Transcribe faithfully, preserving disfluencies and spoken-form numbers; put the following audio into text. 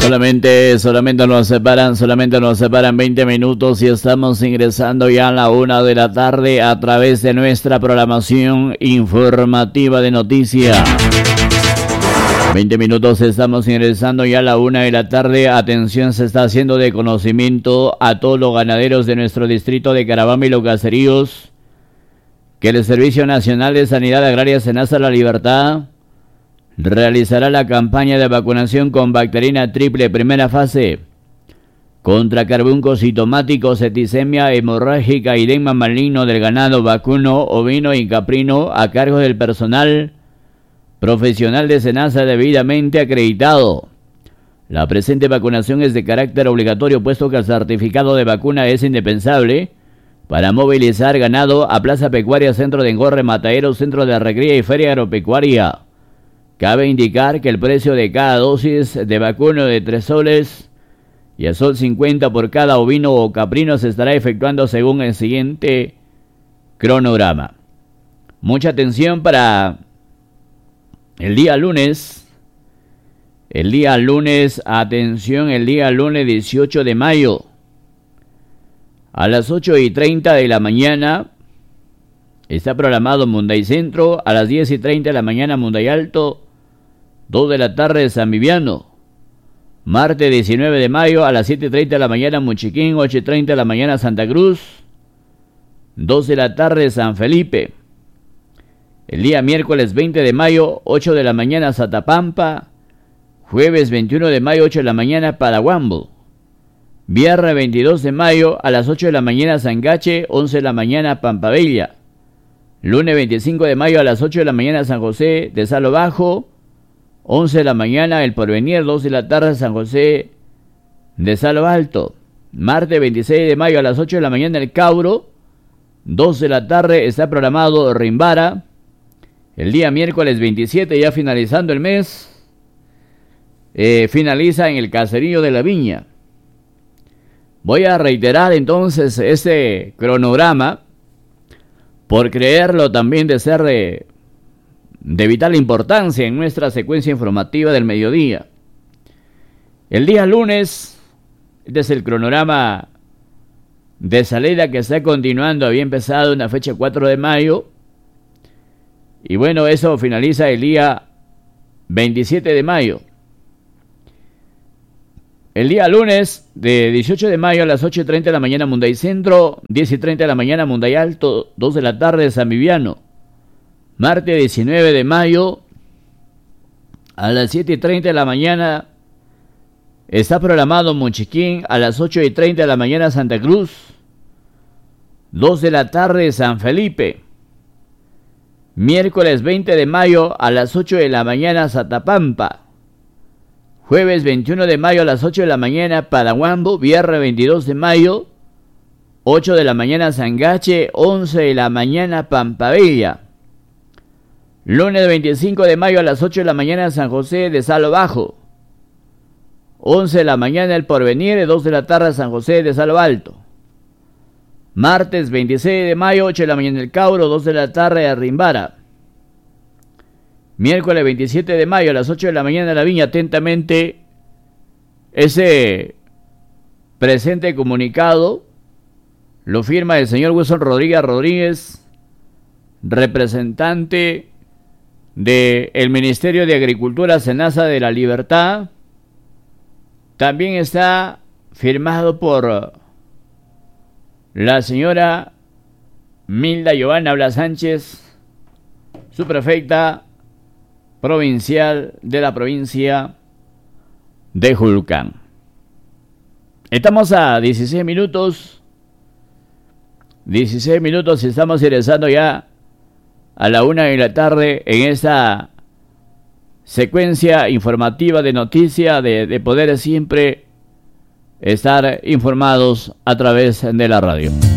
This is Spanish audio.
Solamente, solamente nos separan, solamente nos separan veinte minutos y estamos ingresando ya a la una de la tarde a través de nuestra programación informativa de noticias. veinte minutos estamos ingresando ya a la una de la tarde. Atención, se está haciendo de conocimiento a todos los ganaderos de nuestro distrito de Carabamba y los caseríos que el Servicio Nacional de Sanidad Agraria Senasa La Libertad realizará la campaña de vacunación con bacterina triple primera fase contra carbuncos sintomáticos, septicemia hemorrágica y edema maligno del ganado vacuno, ovino y caprino a cargo del personal profesional de Senasa debidamente acreditado. La presente vacunación es de carácter obligatorio, puesto que el certificado de vacuna es indispensable para movilizar ganado a Plaza Pecuaria, Centro de Engorre, Matadero, Centro de Recría y Feria Agropecuaria. Cabe indicar que el precio de cada dosis de vacuno de tres soles y a sol cincuenta por cada ovino o caprino se estará efectuando según el siguiente cronograma. Mucha atención para el día lunes. El día lunes, atención, el día lunes dieciocho de mayo. A las ocho y treinta de la mañana está programado Munday Centro, a las diez y treinta de la mañana Munday Alto, dos de la tarde San Viviano. Martes diecinueve de mayo a las siete y treinta de la mañana Muchiquín, ocho y treinta de la mañana Santa Cruz, dos de la tarde San Felipe. El día miércoles veinte de mayo, ocho de la mañana Satapampa, jueves veintiuno de mayo, ocho de la mañana Paraguambo. Viernes veintidós de mayo a las ocho de la mañana Sangache, once de la mañana Pampabella. Lunes veinticinco de mayo a las ocho de la mañana San José de Salo Bajo, once de la mañana El Porvenir, dos de la tarde San José de Salo Alto. Martes veintiséis de mayo a las ocho de la mañana El Cauro, dos de la tarde está programado Rimbara. El día miércoles veintisiete, ya finalizando el mes, eh, finaliza en el Caserío de la Viña. Voy a reiterar entonces este cronograma por creerlo también de ser de, de vital importancia en nuestra secuencia informativa del mediodía. El día lunes, este es el cronograma de salida que está continuando, había empezado en la fecha cuatro de mayo, y bueno, eso finaliza el día veintisiete de mayo. El día lunes, de dieciocho de mayo a las ocho y treinta de la mañana Munday Centro, diez y treinta de la mañana Munday Alto, dos de la tarde San Viviano. Martes diecinueve de mayo a las siete y treinta de la mañana está programado Muchiquín, a las ocho y treinta de la mañana Santa Cruz, dos de la tarde San Felipe. Miércoles veinte de mayo a las ocho de la mañana Satapampa. Jueves veintiuno de mayo a las ocho de la mañana Paraguambo. Viernes veintidós de mayo, ocho de la mañana Sangache, once de la mañana Pampabella. Lunes veinticinco de mayo a las ocho de la mañana San José de Salo Bajo, once de la mañana El Porvenir, dos de la tarde San José de Salo Alto. Martes veintiséis de mayo, ocho de la mañana El Cauro, dos de la tarde Rimbara. Miércoles veintisiete de mayo a las ocho de la mañana La Viña. Atentamente ese presente comunicado lo firma el señor Wilson Rodríguez Rodríguez, representante del Ministerio de Agricultura Senasa de La Libertad. También está firmado por la señora Milda Giovanna Blas Sánchez, subprefecta provincial de la provincia de Julcán. Estamos a dieciséis minutos, dieciséis minutos y estamos ingresando ya a la una de la tarde en esta secuencia informativa de noticias de, de poder siempre estar informados a través de la radio.